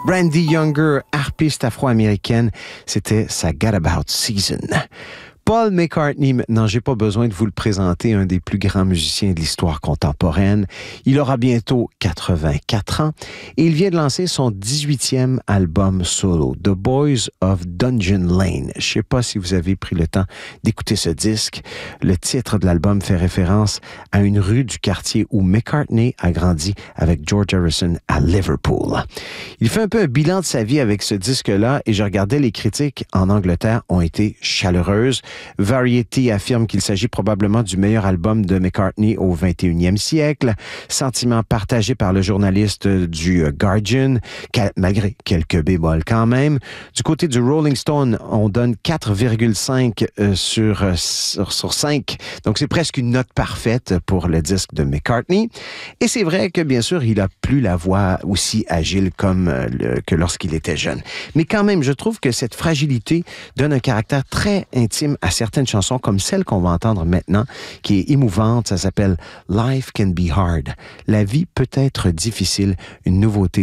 Randy Younger, harpiste afro-américaine, c'était sa Got About Season. Paul McCartney, maintenant, j'ai pas besoin de vous le présenter, un des plus grands musiciens de l'histoire contemporaine. Il aura bientôt 84 ans et il vient de lancer son 18e album solo, The Boys of Dungeon Lane. Je sais pas si vous avez pris le temps d'écouter ce disque. Le titre de l'album fait référence à une rue du quartier où McCartney a grandi avec George Harrison à Liverpool. Il fait un peu un bilan de sa vie avec ce disque-là et je regardais les critiques en Angleterre ont été chaleureuses. Variety affirme qu'il s'agit probablement du meilleur album de McCartney au 21e siècle. Sentiment partagé par le journaliste du Guardian, malgré quelques bémols quand même. Du côté du Rolling Stone, on donne 4,5 sur 5. Donc, c'est presque une note parfaite pour le disque de McCartney. Et c'est vrai que, bien sûr, il a plus la voix aussi agile que lorsqu'il était jeune. Mais quand même, je trouve que cette fragilité donne un caractère très intime à certaines chansons comme celle qu'on va entendre maintenant, qui est émouvante. Ça s'appelle « Life can be hard ». La vie peut être difficile, une nouveauté